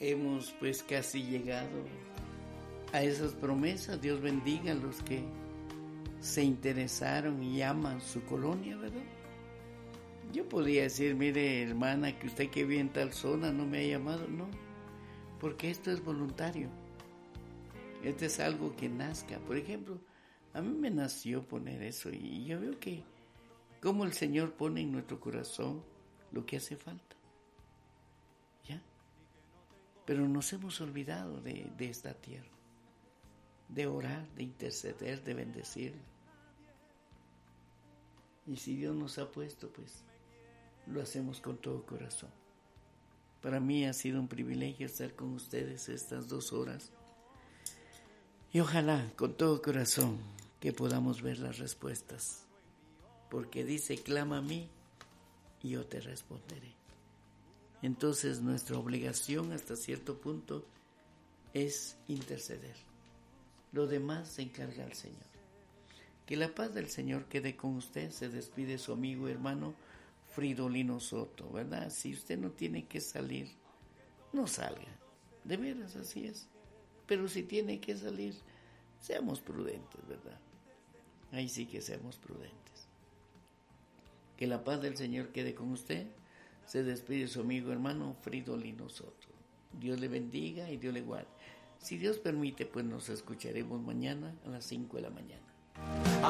hemos pues casi llegado a esas promesas. Dios bendiga a los que se interesaron y aman su colonia, ¿verdad? Yo podría decir, mire hermana, que usted que vive en tal zona no me ha llamado, no, porque esto es voluntario. Esto es algo que nazca. Por ejemplo, a mí me nació poner eso y yo veo que como el Señor pone en nuestro corazón lo que hace falta. ¿Ya? Pero nos hemos olvidado de esta tierra, de orar, de interceder, de bendecir. Y si Dios nos ha puesto, pues lo hacemos con todo corazón. Para mí ha sido un privilegio estar con ustedes estas 2 horas. Y ojalá con todo corazón que podamos ver las respuestas. Porque dice, clama a mí y yo te responderé. Entonces nuestra obligación hasta cierto punto es interceder. Lo demás se encarga el Señor. Que la paz del Señor quede con usted. Se despide su amigo y hermano Fridolino Soto, ¿verdad? Si usted no tiene que salir, no salga. De veras, así es. Pero si tiene que salir, seamos prudentes, ¿verdad? Ahí sí que seamos prudentes. Que la paz del Señor quede con usted. Se despide su amigo hermano Fridolino Soto. Dios le bendiga y Dios le guarde. Si Dios permite, pues nos escucharemos mañana a las 5 de la mañana.